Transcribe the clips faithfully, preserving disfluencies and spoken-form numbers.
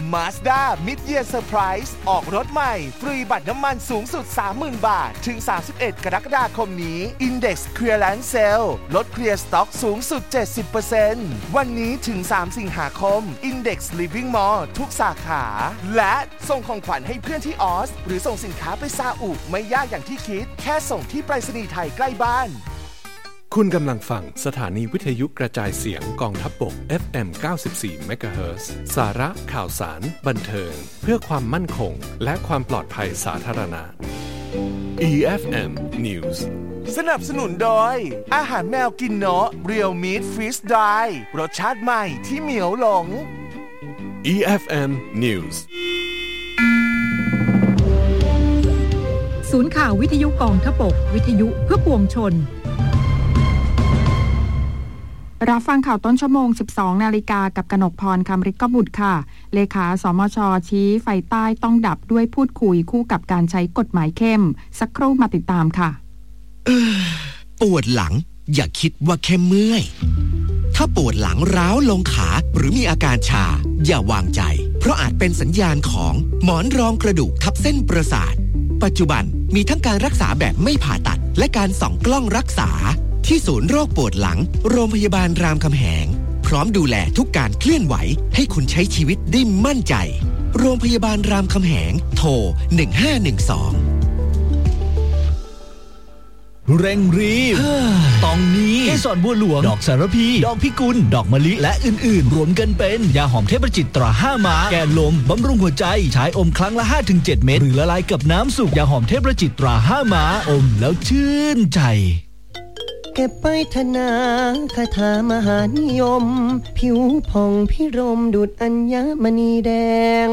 Mazda Mid-Year Surprise ออกรถใหม่ฟรีบัตรน้ำมันสูงสุด สามหมื่น บาทถึงสามสิบเอ็ดกรกฎาคมนี้ Index Clearance Sale ลดเคลียร์สต็อกสูงสุด เจ็ดสิบเปอร์เซ็นต์ วันนี้ถึงสามสิงหาคม Index Living Mall ทุกสาขาและส่งของขวัญให้เพื่อนที่ออสหรือส่งสินค้าไปซาอุไม่ยากอย่างที่คิดแค่ส่งที่ไปรษณีย์ไทยใกล้บ้านคุณกำลังฟังสถานีวิทยุกระจายเสียงกองทัพบก เอฟ เอ็ม เก้าสิบสี่ เมกะเฮิรตซ์ สาระข่าวสารบันเทิงเพื่อความมั่นคงและความปลอดภัยสาธารณะ อี เอฟ เอ็ม News สนับสนุนโดยอาหารแมวกินเนาะ Real Meat Freeze Dry รสชาติใหม่ที่เหมียวหลงอี เอฟ เอ็ม News ศูนย์ข่าววิทยุกองทัพบกวิทยุเพื่อปวงชนรับฟังข่าวต้นชั่วโมง สิบสองนาฬิกากับกนกพรคำฤทธิ์กบุตรค่ะเลขาสมช.ชี้ไฟใต้ต้องดับด้วยพูดคุยคู่กับการใช้กฎหมายเข้มสักครู่มาติดตามค่ะปวดหลังอย่าคิดว่าแค่เมื่อยถ้าปวดหลังร้าวลงขาหรือมีอาการชาอย่าวางใจเพราะอาจเป็นสัญญาณของหมอนรองกระดูกทับเส้นประสาทปัจจุบันมีทั้งการรักษาแบบไม่ผ่าตัดและการส่องกล้องรักษาที่ศูนย์โรคปวดหลังโรงพยาบาลรามคำแหงพร้อมดูแลทุกการเคลื่อนไหวให้คุณใช้ชีวิตได้มั่นใจโรงพยาบาลรามคำแหงโทรหนึ่งห้าหนึ่งสองเร่งรีบตองนี้เกสรบัวหลวงดอกสารพีดอกพิกุลดอกมะลิและอื่นๆรวมกันเป็นยาหอมเทพจิตตราห้าม้าแก้ลมบำรุงหัวใจใช้อมครั้งละ ห้าถึงเจ็ด เม็ดหรือละลายกับน้ำสุกยาหอมเทพจิตตราห้าม้าอมแล้วชื่นใจเก็บไปธนาคาถามหานิยมผิวผ่องพิรมดุจอัญมณีแดง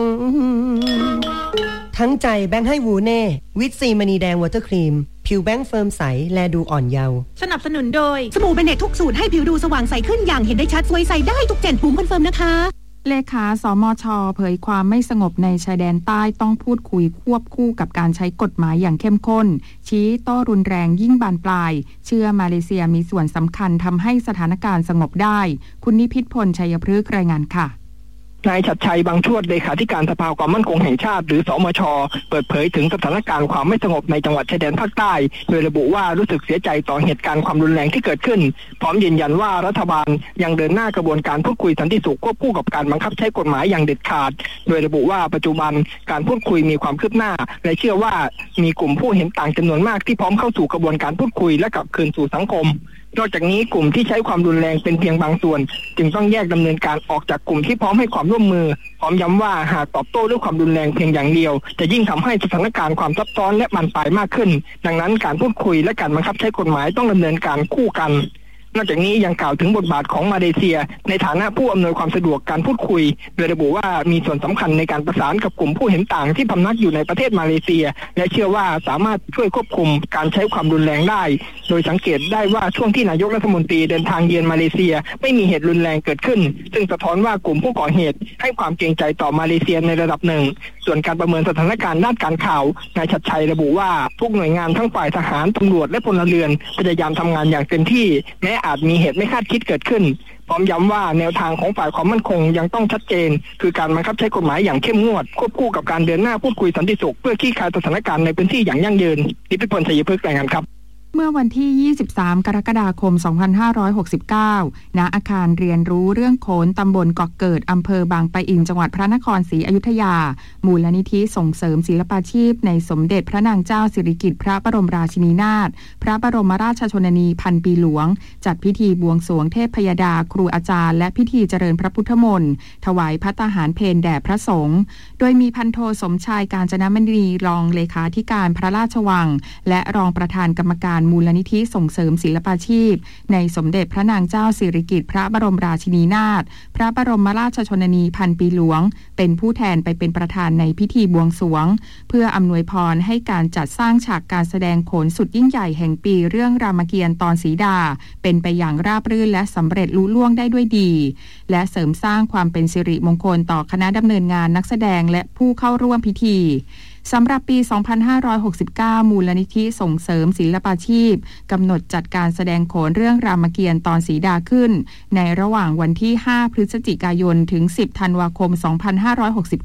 ทั้งใจแบงค์ให้วูเน่วิตซีมณีแดงวอเตอร์ครีมผิวแบงค์เฟิร์มใสแลดูอ่อนเยาว์สนับสนุนโดยสบู่เบเนตทุกสูตรให้ผิวดูสว่างใสขึ้นอย่างเห็นได้ชัดสวยใสได้ทุกเจนปุ่มคอนเฟิร์มนะคะเลขาสมช.เผยความไม่สงบในชายแดนใต้ต้องพูดคุยควบคู่กับการใช้กฎหมายอย่างเข้มข้นชี้โต้รุนแรงยิ่งบานปลายเชื่อมาเลเซียมีส่วนสำคัญทำให้สถานการณ์สงบได้คุณนิพิษพลชัยพฤกษ์รายงานค่ะนายชัดชัยบางชวดเลขาธิการสภาความมั่นคงแห่งชาติหรือสมช.เปิดเผยถึงสถานการณ์ความไม่สงบในจังหวัดชายแดนภาคใต้โดยระบุว่ารู้สึกเสียใจต่อเหตุการณ์ความรุนแรงที่เกิดขึ้นพร้อมยืนยันว่ารัฐบาลยังเดินหน้ากระบวนการพูดคุยสันติสุขควบคู่กับการบังคับใช้กฎหมายอย่างเด็ดขาดโดยระบุว่าปัจจุบันการพูดคุยมีความคืบหน้าและเชื่อว่ามีกลุ่มผู้เห็นต่างจำนวนมากที่พร้อมเข้าสู่กระบวนการพูดคุยและกลับคืนสู่สังคมนอกจากนี้กลุ่มที่ใช้ความรุนแรงเป็นเพียงบางส่วนจึงต้องแยกดำเนินการออกจากกลุ่มที่พร้อมให้ความร่วมมือพร้อมย้ำว่าหากตอบโต้ด้วยความรุนแรงเพียงอย่างเดียวจะยิ่งทำให้สถานการณ์ความซับซ้อนและบานปลายมากขึ้นดังนั้นการพูดคุยและการบังคับใช้กฎหมายต้องดำเนินการคู่กันนอกจากนี้ยังกล่าวถึงบทบาทของมาเลเซียในฐานะผู้อำนวยความสะดวกการพูดคุยโดยระบุว่ามีส่วนสำคัญในการประสานกับกลุ่มผู้เห็นต่างที่พำนักอยู่ในประเทศมาเลเซียและเชื่อว่าสามารถช่วยควบคุมการใช้ความรุนแรงได้โดยสังเกตได้ว่าช่วงที่นายกรัฐมนตรีเดินทางเยือนมาเลเซียไม่มีเหตุรุนแรงเกิดขึ้นซึ่งสะท้อนว่ากลุ่มผู้ก่อเหตุให้ความเกรงใจต่อมาเลเซียในระดับหนึ่งส่วนการประเมินสถานการณ์ด้านการข่าวนายชัดชัยระบุว่าทุกหน่วยงานทั้งฝ่ายทหารตำรวจและพลเรือนพยายามทำงานอย่างเต็มที่แม้อาจมีเหตุไม่คาดคิดเกิดขึ้นพร้อมย้ำว่าแนวทางของฝ่ายความมั่นคงยังต้องชัดเจนคือการบังคับใช้กฎหมายอย่างเข้มงวดควบคู่กับการเดินหน้าพูดคุยสันติสุขเพื่อคลี่คลายสถานการณ์ในพื้นที่อย่างยั่งยืนนิพิษพลชัยพฤกษ์รายงานครับเมื่อวันที่ยี่สิบสามกรกฎาคมสองพันห้าร้อยหกสิบเก้าณอาคารเรียนรู้เรื่องโขนตำบลเกาะเกิดอำเภอบางปะอินจังหวัดพระนครศรีอยุธยามูลนิธิส่งเสริมศิลปาชีพในสมเด็จพระนางเจ้าสิริกิติ์พระบรมราชินีนาถพระบรมราชชนนีพันปีหลวงจัดพิธีบวงสรวงเทพพยดาครูอาจารย์และพิธีเจริญพระพุทธมนต์ถวายภัตตาหารเพลแด่พระสงฆ์โดยมีพันโทสมชายกาญจนมณีรองเลขาธิการพระราชวังและรองประธานกรรมการมูลนิธิส่งเสริมศิลปาชีพในสมเด็จพระนางเจ้าสิริกิติ์พระบรมราชินีนาถพระบรมราชชนนีพันปีหลวงเป็นผู้แทนไปเป็นประธานในพิธีบวงสรวงเพื่ออำนวยพรให้การจัดสร้างฉากการแสดงโขนสุดยิ่งใหญ่แห่งปีเรื่องรามเกียรติ์ตอนสีดาเป็นไปอย่างราบรื่นและสำเร็จลุล่วงได้ด้วยดีและเสริมสร้างความเป็นสิริมงคลต่อคณะดำเนินงานนักแสดงและผู้เข้าร่วมพิธีสำหรับปี สองพันห้าร้อยหกสิบเก้า มูลนิธิส่งเสริมศิลปาชีพกำหนดจัดการแสดงโขนเรื่องรามเกียรติ์ตอนสีดาขึ้นในระหว่างวันที่ ห้า พฤศจิกายน ถึง สิบ ธันวาคม สองพันห้าร้อยหกสิบ